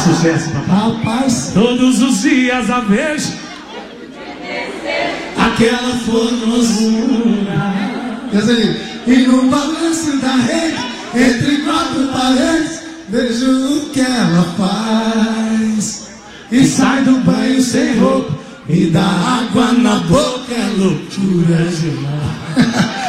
sucesso, papai. Rapaz, Todos os dias a vejo aquela formosura. E no balanço da rede, entre quatro paredes, vejo o que ela faz. E sai do banho sem roupa, e dá água na boca, é loucura demais.